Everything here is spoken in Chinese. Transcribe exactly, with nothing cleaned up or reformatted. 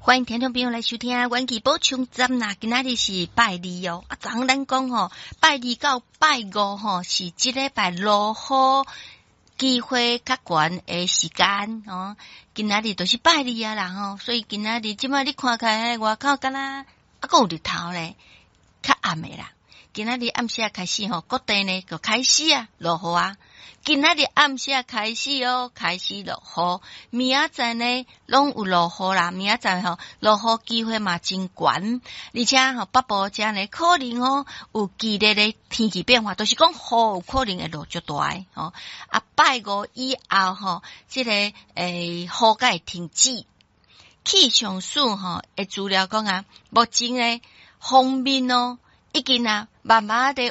欢迎听众朋友来收听元气补充站啦，今仔日是拜二哦。啊，昨昏咱讲吼，拜二到拜五吼是即礼拜落雨机会较悬诶时间哦。今仔日都是拜二啊啦吼，所以今仔日即摆你看起来外口敢若啊还有日头咧，较暗诶啦。今仔日暗时开始吼，各地呢就开始啊落雨啊。今仔日暗时开始哦，开始落雨。明仔载呢，拢有落雨啦。明仔载吼，落雨机会嘛真悬，而且吼北部遮呢可能哦有剧烈的天气变化，都、就是讲雨有可能会落足大诶吼。啊，拜五以后吼，即、這個诶雨才會停止。氣象署吼誒資料講啊，目前誒鋒面哦，已經啊慢慢地